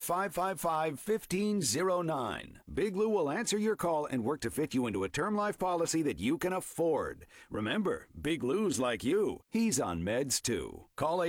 1-800-555-1509. Big Lou will answer your call and work to fit you into a term life policy that you can afford. Remember, Big Lou's like you. He's on meds too. Call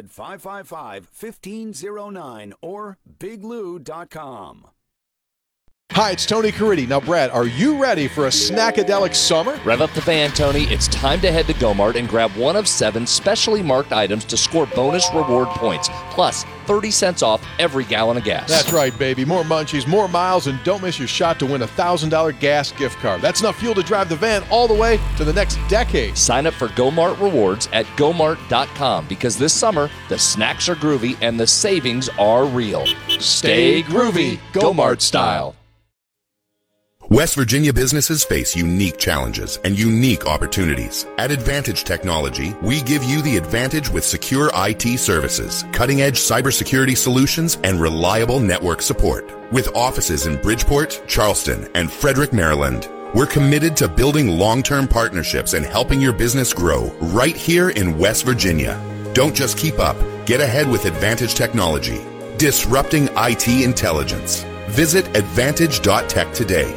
800-555-1509 or biglou.com. Hi, it's Tony Caridi. Now, Brad, are you ready for a snackadelic summer? Rev up the van, Tony. It's time to head to Go-Mart and grab one of 7 specially marked items to score bonus reward points, plus 30 cents off every gallon of gas. That's right, baby. More munchies, more miles, and don't miss your shot to win a $1,000 gas gift card. That's enough fuel to drive the van all the way to the next decade. Sign up for Go-Mart Rewards at GoMart.com because this summer, the snacks are groovy and the savings are real. Stay groovy, Go-Mart style. West Virginia businesses face unique challenges and unique opportunities. At Advantage Technology, we give you the advantage with secure IT services, cutting-edge cybersecurity solutions, and reliable network support. With offices in Bridgeport, Charleston, and Frederick, Maryland, we're committed to building long-term partnerships and helping your business grow right here in West Virginia. Don't just keep up. Get ahead with Advantage Technology, disrupting IT intelligence. Visit advantage.tech today.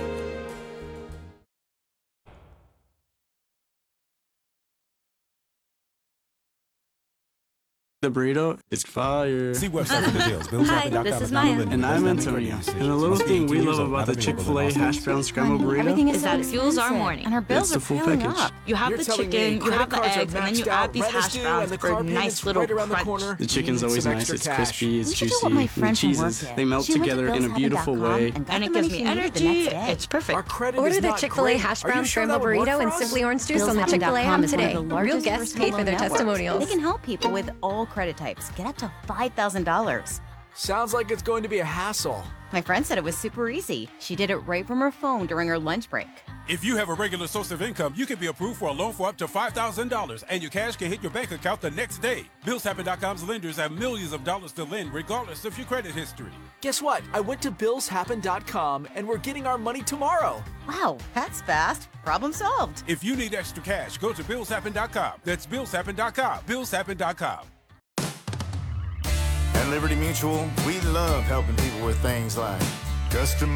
The burrito is fire. See website for details. Hi, this is Maya. And I'm Antonio. And the little thing we love about the Chick-fil-A hash brown scrambled burrito is that it fuels our morning. And our bills are piling up. You have the chicken, you have the eggs, and then you add these hash browns for a nice little crunch. The chicken's always nice. It's crispy, it's juicy. The cheeses, they melt together in a beautiful way. And it gives me energy. It's perfect. Order the Chick-fil-A hash brown scrambled burrito and Simply Orange Juice on the Chick-fil-A app today. Real guests paid for their testimonials. They can help people with all credit types get up to $5,000. Sounds like it's going to be a hassle. My friend said it was super easy. She did it right from her phone during her lunch break. If you have a regular source of income, you can be approved for a loan for up to $5,000, and your cash can hit your bank account the next day. BillsHappen.com's lenders have millions of dollars to lend, regardless of your credit history. Guess what? I went to BillsHappen.com, and we're getting our money tomorrow. Wow, that's fast. Problem solved. If you need extra cash, go to BillsHappen.com. That's BillsHappen.com. BillsHappen.com. At Liberty Mutual, we love helping people with things like custom